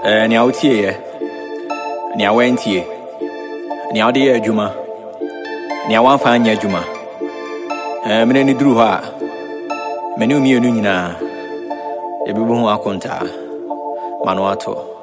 Ni autie ni awentie ni awde ye adwuma ni awanfa anya adwuma mene ni duru ha mene umienu nyina ebibu ho akonta mano ato